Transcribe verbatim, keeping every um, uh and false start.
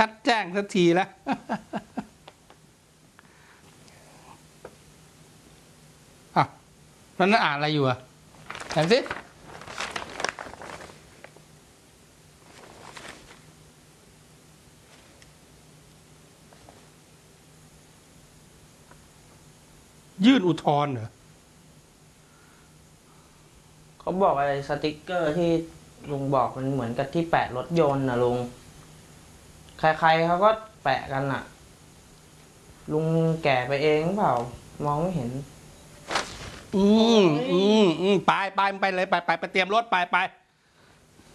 ชัดแจ้งสักทีแล้วอ่ะแล้วนั่นอ่านอะไรอยู่อ่ะเห็นสิยื่นอุทธรณ์เหรอเขาบอกอะไรสติกเกอร์ที่ลุงบอกมันเหมือนกับที่แปะรถยนต์นะลุงใครๆเขาก็แปะกันอ่ะลุงแก่ไปเองเปล่ามองไม่เห็นอืมอืมอืมไปไปไปเลยไปไปไปเตรียมรถไปไป